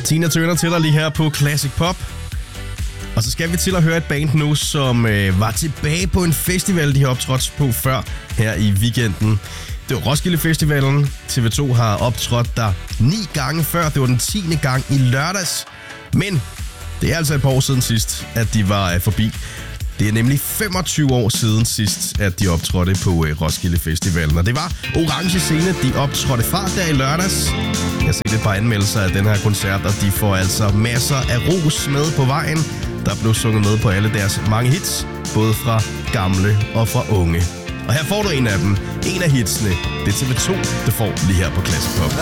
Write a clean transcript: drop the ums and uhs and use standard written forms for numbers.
Tina Turner til dig lige her på Classic Pop. Og så skal vi til at høre et band nu, som var tilbage på en festival, de har optrådt på før her i weekenden. Det var Roskilde Festivalen. TV2 har optrådt der 9 gange før. Det var den 10. gang i lørdags. Men det er altså et par år siden sidst, at de var forbi. Det er nemlig 25 år siden sidst, at de optrådte på Roskilde Festivalen. Og det var Orange Scene, de optrådte fra der i lørdags. Jeg har set et par anmeldelser af den her koncert, og de får altså masser af ros med på vejen. Der blev sunget med på alle deres mange hits, både fra gamle og fra unge. Og her får du en af dem. En af hitsene. Det er TV2, det får lige her på Classic Pop.